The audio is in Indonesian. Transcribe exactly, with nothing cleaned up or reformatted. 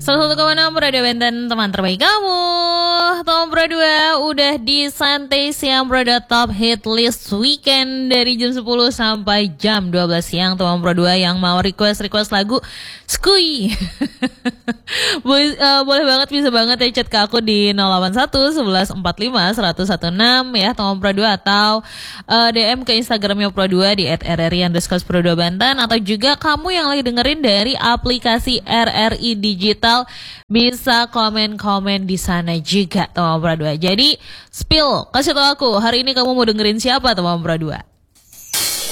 seratus satu koma enam Radio Banten, teman terbaik kamu. Tom Pro dua udah di Santai Siang Pro dua Top Hit List Weekend dari jam sepuluh sampai jam dua belas siang. Tom Pro dua yang mau request-request lagu Skui boleh, uh, boleh banget, bisa banget ya chat ke aku di nol delapan satu satu satu empat lima satu satu enam ya Tom Pro dua, atau uh, D M ke Instagramnya Pro dua di at r r i underscore pro dua Banten, atau juga kamu yang lagi dengerin dari aplikasi R R I Digital bisa komen-komen di sana juga Tom Pro dua. Jadi spill, kasih tau aku hari ini kamu mau dengerin siapa Tom Pro dua.